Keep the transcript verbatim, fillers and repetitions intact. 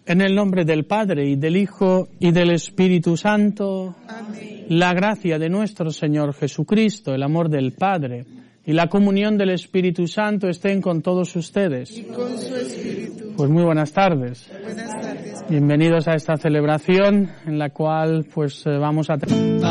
En el nombre del Padre, y del Hijo, y del Espíritu Santo. Amén. La gracia de nuestro Señor Jesucristo, el amor del Padre, y la comunión del Espíritu Santo estén con todos ustedes. Y con su espíritu. Pues muy buenas tardes. Buenas tardes. Bienvenidos a esta celebración en la cual pues vamos a